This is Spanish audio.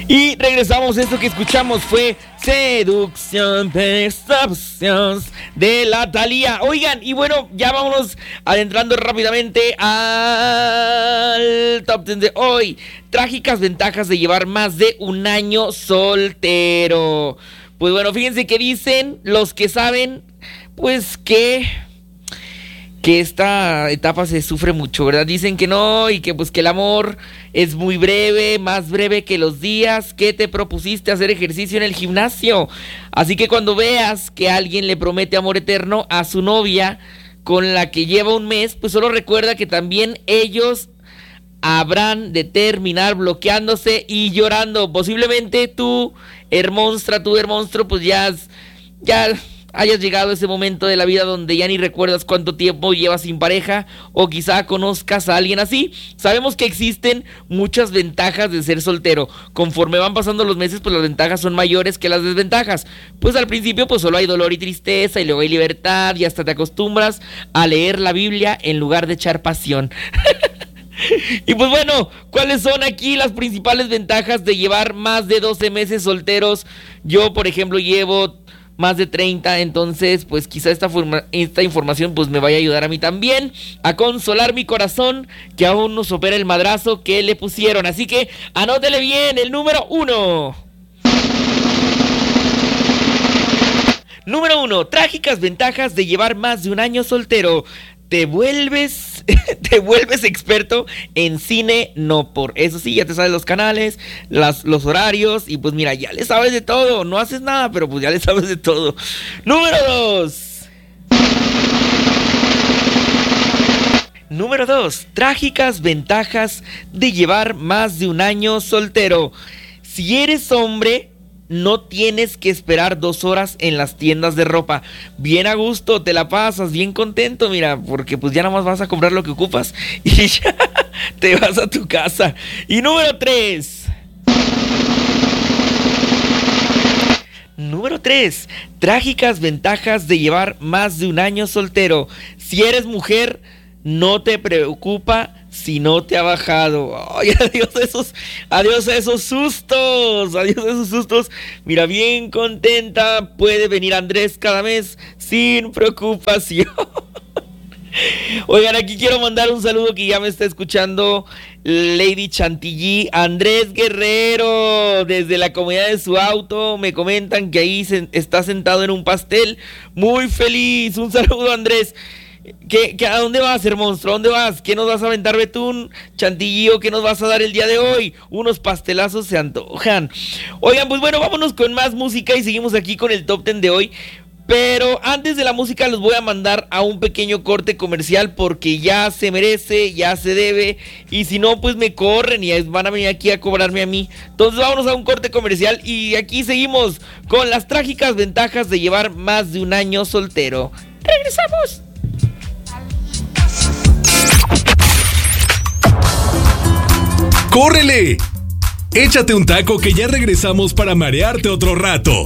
Y regresamos. Esto que escuchamos fue Seducción Perceptions de la Thalía. Oigan, y bueno, ya vámonos adentrando rápidamente al top 10 de hoy. Trágicas ventajas de llevar más de un año soltero. Pues bueno, fíjense que dicen los que saben, pues que esta etapa se sufre mucho, ¿verdad? Dicen que no, y que pues que el amor es muy breve, más breve que los días que te propusiste hacer ejercicio en el gimnasio. Así que cuando veas que alguien le promete amor eterno a su novia con la que lleva un mes, pues solo recuerda que también ellos habrán de terminar bloqueándose y llorando. Posiblemente tú, hermonstro, pues ya hayas llegado a ese momento de la vida donde ya ni recuerdas cuánto tiempo llevas sin pareja, o quizá conozcas a alguien así. Sabemos que existen muchas ventajas de ser soltero. Conforme van pasando los meses, pues las ventajas son mayores que las desventajas. Pues al principio pues solo hay dolor y tristeza, y luego hay libertad, y hasta te acostumbras a leer la Biblia en lugar de echar pasión. Y pues bueno, ¿cuáles son aquí las principales ventajas de llevar más de 12 meses solteros? Yo, por ejemplo, llevo más de 30, entonces pues quizá esta información pues me vaya a ayudar a mí también a consolar mi corazón, que aún no supera el madrazo que le pusieron. Así que anótele bien el número 1. Número 1, trágicas ventajas de llevar más de un año soltero. Te vuelves experto en cine, no por eso sí, ya te sabes los canales, los horarios, y pues mira, ya le sabes de todo. No haces nada, pero pues ya le sabes de todo. Número 2, trágicas ventajas de llevar más de un año soltero. Si eres hombre, no tienes que esperar 2 horas en las tiendas de ropa. Bien a gusto, te la pasas bien contento, mira, porque pues ya nada más vas a comprar lo que ocupas y ya te vas a tu casa. Y número 3, trágicas ventajas de llevar más de un año soltero. Si eres mujer, no te preocupa si no te ha bajado. Ay, adiós a esos sustos. Mira, bien contenta puede venir Andrés cada mes sin preocupación. Oigan, aquí quiero mandar un saludo que ya me está escuchando Lady Chantilly. Andrés Guerrero, desde la comodidad de su auto, me comentan que ahí está sentado en un pastel, muy feliz. Un saludo, Andrés. ¿A dónde vas, hermonstro? ¿A dónde vas? ¿Qué nos vas a aventar, Betún? Chantillo, ¿qué nos vas a dar el día de hoy? Unos pastelazos se antojan. Oigan, pues bueno, vámonos con más música y seguimos aquí con el Top 10 de hoy. Pero antes de la música los voy a mandar a un pequeño corte comercial, porque ya se merece, ya se debe, y si no pues me corren y van a venir aquí a cobrarme a mí. Entonces vámonos a un corte comercial y aquí seguimos con las trágicas ventajas de llevar más de un año soltero. ¡Regresamos! ¡Córrele! Échate un taco que ya regresamos para marearte otro rato.